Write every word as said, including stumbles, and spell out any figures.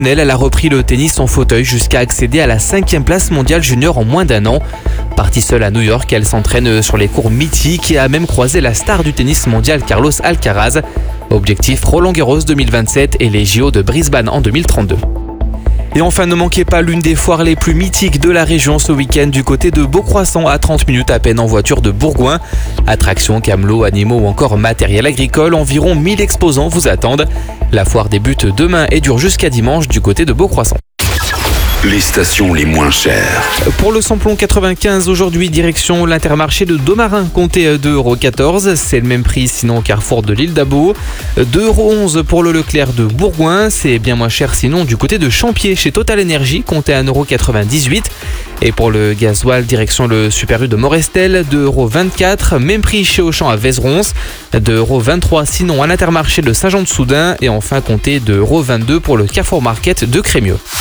Elle a repris le tennis en fauteuil jusqu'à accéder à la cinquième place mondiale junior en moins d'un an. Partie seule à New York, elle s'entraîne sur les cours mythiques et a même croisé la star du tennis mondial Carlos Alcaraz. Objectif Roland Garros deux mille vingt-sept et les J O de Brisbane en deux mille trente-deux. Et enfin, ne manquez pas l'une des foires les plus mythiques de la région ce week-end du côté de Beaucroissant, à trente minutes à peine en voiture de Bourgoin. Attractions, camelots, animaux ou encore matériel agricole, environ mille exposants vous attendent. La foire débute demain et dure jusqu'à dimanche du côté de Beaucroissant. Les stations les moins chères. Pour le samplon quatre-vingt-quinze, aujourd'hui, direction l'Intermarché de Domarin, comptez deux euros quatorze. C'est le même prix sinon au carrefour de l'île d'Abo. deux euros onze pour le Leclerc de Bourgoin. C'est bien moins cher sinon du côté de Champier chez Total Energy, comptez un euro quatre-vingt-dix-huit. Et pour le gasoil, direction le Super U de Morestel, deux euros vingt-quatre. Même prix chez Auchan à Vézerons, deux euros vingt-trois sinon à l'Intermarché de Saint-Jean-de-Soudain. Et enfin, comptez deux euros vingt-deux pour le Carrefour Market de Crémieux.